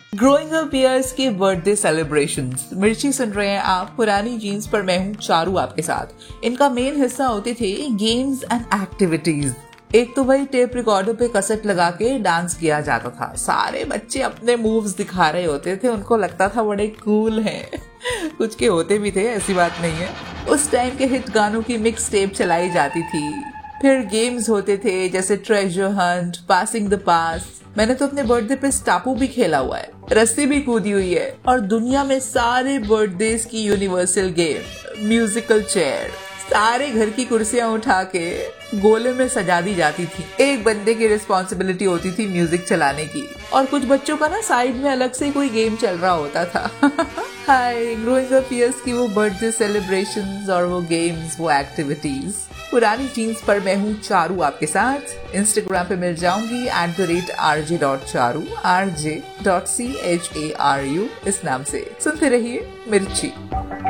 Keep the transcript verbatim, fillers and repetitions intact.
Growing up years के birthday celebrations. मिर्ची सुन रहे हैं आप पुरानी जीन्स पर, मैं हूँ चारू आपके साथ। इनका मेन हिस्सा होते थे गेम्स एंड एक्टिविटीज। एक तो भाई टेप रिकॉर्डर पे कसट लगा के डांस किया जाता था। सारे बच्चे अपने मूव्स दिखा रहे होते थे, उनको लगता था बड़े कूल हैं। कुछ के होते भी थे, ऐसी बात नहीं है। उस टाइम के हिट गानों की मिक्स टेप चलाई जाती थी। फिर गेम्स होते थे जैसे ट्रेजर हंट, पासिंग द पास। मैंने तो अपने बर्थडे पे स्टापू भी खेला हुआ है, रस्सी भी कूदी हुई है। और दुनिया में सारे बर्थडेज की यूनिवर्सल गेम म्यूजिकल चेयर, सारे घर की कुर्सियां उठा के गोले में सजा दी जाती थी। एक बंदे की रिस्पॉन्सिबिलिटी होती थी म्यूजिक चलाने की, और कुछ बच्चों का ना साइड में अलग से कोई गेम चल रहा होता था। हाय, ग्रोइंग अप ईयर्स की वो बर्थडे सेलिब्रेशंस और वो गेम्स, वो एक्टिविटीज। पुरानी जीन्स पर मैं हूँ चारू आपके साथ। इंस्टाग्राम पे मिल जाऊंगी at the rate R J dot Charu, R J dot C H A R you इस नाम से। सुनते रहिए मिर्ची।